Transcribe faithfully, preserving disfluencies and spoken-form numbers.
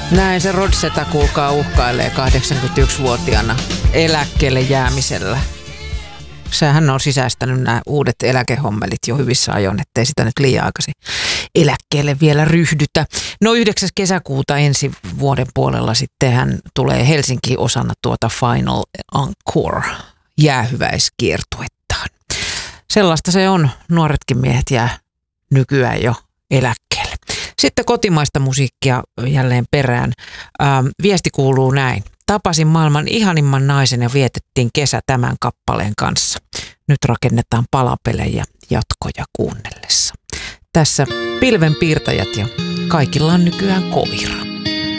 Näin se Rodseta kuulkaa uhkailee kahdeksankymmentäyksivuotiaana eläkkeelle jäämisellä. Sähän on sisäistänyt nämä uudet eläkehommelit jo hyvissä ajoin, ettei sitä nyt liian aikaisin eläkkeelle vielä ryhdytä. No yhdeksäs kesäkuuta ensi vuoden puolella sitten hän tulee Helsinkiin osana tuota Final Encore jäähyväiskiertuettaan. Sellaista se on. Nuoretkin miehet jää nykyään jo eläkkeelle. Sitten kotimaista musiikkia jälleen perään. Ähm, viesti kuuluu näin. Tapasin maailman ihanimman naisen ja vietettiin kesä tämän kappaleen kanssa. Nyt rakennetaan palapelejä jatkoja kuunnellessa. Tässä pilvenpiirtäjät ja kaikilla on nykyään koira.